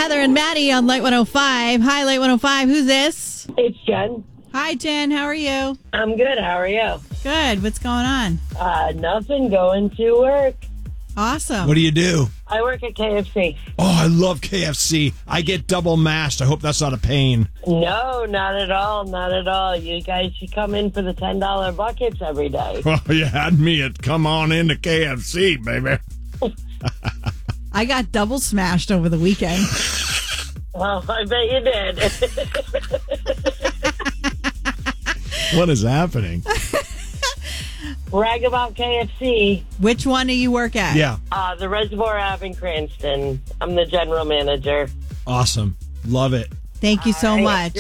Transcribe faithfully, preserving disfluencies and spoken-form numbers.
Heather and Maddie on Light one oh five. Hi, Light one oh five. Who's this? It's Jen. Hi, Jen. How are you? I'm good. How are you? Good. What's going on? Uh, nothing. Going to work. Awesome. What do you do? I work at K F C. Oh, I love K F C. I get double mashed. I hope that's not a pain. No, not at all. Not at all. You guys should come in for the ten dollar buckets every day. Well, you had me at come on into K F C, baby. I got double smashed over the weekend. Well, I bet you did. What is happening? Brag about K F C. Which one do you work at? Yeah. Uh, the Reservoir Ave in Cranston. I'm the general manager. Awesome. Love it. Thank you so All right. much. You're